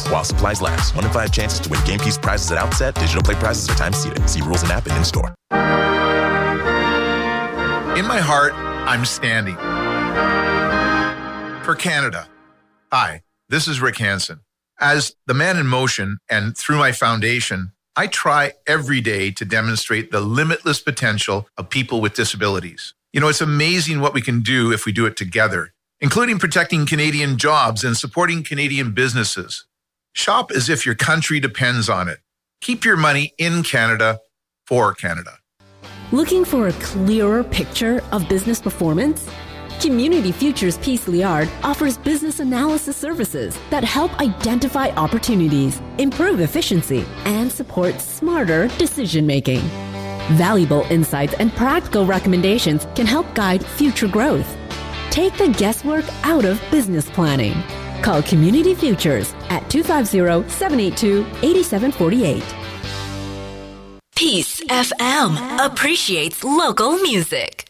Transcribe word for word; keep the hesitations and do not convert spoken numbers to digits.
while supplies last. One in five chances to win game piece prizes at Outset. Digital play prizes are time seated. See rules and app and in-store. In my heart, I'm standing for Canada. Hi, this is Rick Hansen. As the man in motion and through my foundation, I try every day to demonstrate the limitless potential of people with disabilities. You know, it's amazing what we can do if we do it together, including protecting Canadian jobs and supporting Canadian businesses. Shop as if your country depends on it. Keep your money in Canada for Canada. Looking for a clearer picture of business performance? Community Futures Peace Liard offers business analysis services that help identify opportunities, improve efficiency, and support smarter decision-making. Valuable insights and practical recommendations can help guide future growth. Take the guesswork out of business planning. Call Community Futures at two five zero, seven eight two, eight seven four eight. Peace F M appreciates local music.